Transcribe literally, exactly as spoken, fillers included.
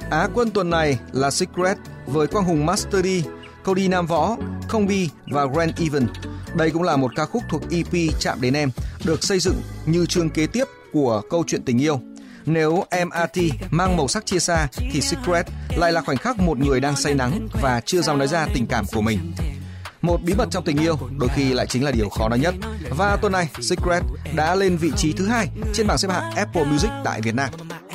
Á quân tuần này là Secret với Quang Hùng Master D, Cody Nam Võ, Combi và Grand Even. Đây cũng là một ca khúc thuộc e pê Chạm Đến Em, được xây dựng như chương kế tiếp của câu chuyện tình yêu. Nếu em rờ tê mang màu sắc chia xa thì Secret lại là khoảnh khắc một người đang say nắng và chưa dám nói ra tình cảm của mình. Một bí mật trong tình yêu đôi khi lại chính là điều khó nói nhất. Và tuần này Secret đã lên vị trí thứ hai trên bảng xếp hạng Apple Music tại Việt Nam.